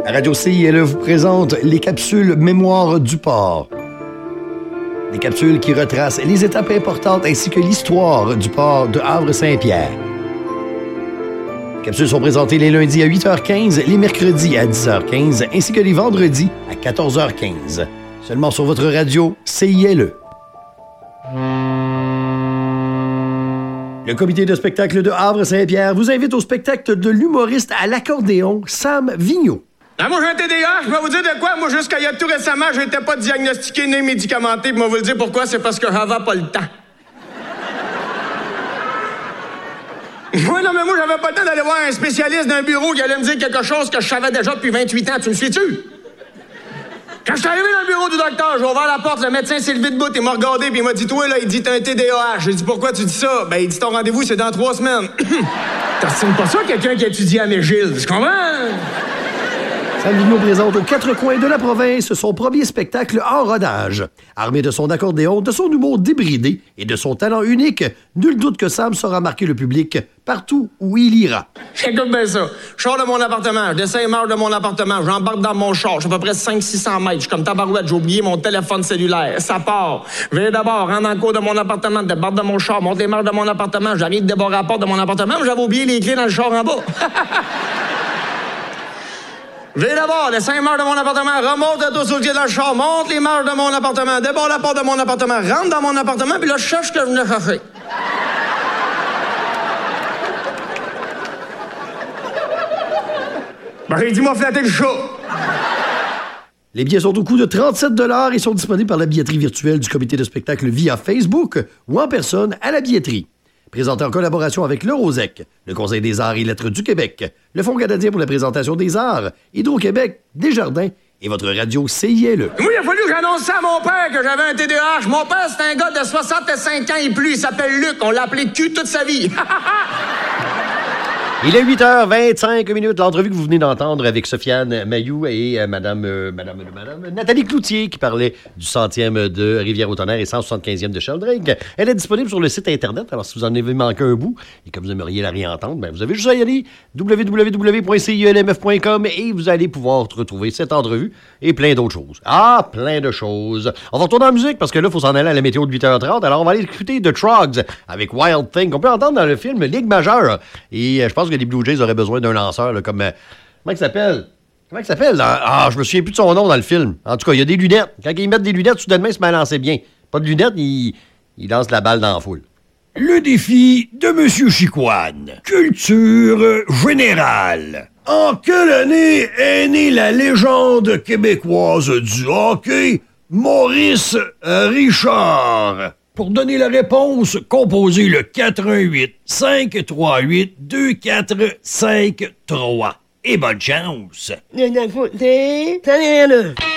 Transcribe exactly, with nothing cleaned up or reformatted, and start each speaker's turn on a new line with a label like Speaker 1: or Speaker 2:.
Speaker 1: La radio C I L E vous présente les capsules Mémoire du port. Des capsules qui retracent les étapes importantes ainsi que l'histoire du port de Havre-Saint-Pierre. Les capsules sont présentées les lundis à huit heures quinze, les mercredis à dix heures quinze ainsi que les vendredis à quatorze heures quinze. Seulement sur votre radio C I L E. Le comité de spectacle de Havre-Saint-Pierre vous invite au spectacle de l'humoriste à l'accordéon Sam Vigneault.
Speaker 2: Ah, moi, j'ai un T D A H, je vais vous dire de quoi. Moi, jusqu'à il y a tout récemment, j'étais pas diagnostiqué ni médicamenté. Puis, moi, vous le dire pourquoi, c'est parce que j'avais pas le temps. Oui, non, mais moi, j'avais pas le temps d'aller voir un spécialiste d'un bureau qui allait me dire quelque chose que je savais déjà depuis vingt-huit ans. Tu me suis-tu? Quand je suis arrivé dans le bureau du docteur, j'ai ouvert la porte, le médecin s'est levé debout, il m'a regardé, puis il m'a dit, toi, là, il dit, t'as un T D A H. J'ai dit, pourquoi tu dis ça? Ben, il dit, ton rendez-vous, c'est dans trois semaines. T'estimes pas ça, quelqu'un qui étudie à McGill? Tu comprends?
Speaker 1: Sam Vigneault présente aux quatre coins de la province son premier spectacle en rodage. Armé de son accordéon, de son humour débridé et de son talent unique, nul doute que Sam saura marquer le public partout où il ira.
Speaker 2: Écoute bien ça. Je sors de mon appartement, je descends les marches de mon appartement, j'embarque dans mon char, je suis à peu près cinq cents à six cents mètres, je suis comme tabarouette, j'ai oublié mon téléphone cellulaire, ça part. Je vais d'abord, rentre dans le cours de mon appartement, débarque de mon char, monte les marches de mon appartement, j'arrive de débarrer la porte de mon appartement, mais j'avais oublié les clés dans le char en bas. Je vais d'abord, descends les marches de mon appartement, remonte le dos sur le pied dans le char, monte les marches de mon appartement, débarre la porte de mon appartement, rentre dans mon appartement, puis là, je cherche ce que je venais chercher. Ben, j'ai dit, m'a flatté le chat.
Speaker 1: Les billets sont au coût de trente-sept dollars et sont disponibles par la billetterie virtuelle du comité de spectacle via Facebook ou en personne à la billetterie. Présenté en collaboration avec le Rosec, le Conseil des arts et lettres du Québec, le Fonds canadien pour la présentation des arts, Hydro-Québec, Desjardins et votre radio C I L E.
Speaker 2: Oui, il a fallu que j'annonce ça à mon père que j'avais un T D A H. Mon père, c'est un gars de soixante-cinq ans et plus. Il s'appelle Luc. On l'a appelé Q toute sa vie.
Speaker 1: Il est huit heures vingt-cinq minutes. L'entrevue que vous venez d'entendre avec Sofiane Mailloux et euh, Madame, euh, Madame, euh, Madame Nathalie Cloutier qui parlait du centième de Rivière-au-Tonnerre et cent soixante-quinzième de Sheldrake. Elle est disponible sur le site Internet. Alors, si vous en avez manqué un bout et que vous aimeriez la réentendre, ben, vous avez juste à y aller w w w point c i l m f point com et vous allez pouvoir retrouver cette entrevue et plein d'autres choses. Ah, plein de choses. On va retourner en musique parce que là, il faut s'en aller à la météo de huit heures trente. Alors, on va aller écouter The Trogs avec Wild Thing qu'on peut entendre dans le film Ligue majeure. Et euh, je pense que les Blue Jays auraient besoin d'un lanceur là, comme... Euh, comment il s'appelle? Comment il s'appelle? Ah, je me souviens plus de son nom dans le film. En tout cas, il y a des lunettes. Quand ils mettent des lunettes, soudainement, il se met à lancer bien. Pas de lunettes, il, il lance la balle dans la foule.
Speaker 3: Le défi de M. Chicoine. Culture générale. En quelle année est née la légende québécoise du hockey, Maurice Richard? Pour donner la réponse, composez le quatre un huit, cinq trois huit, deux quatre cinq trois. Et bonne chance!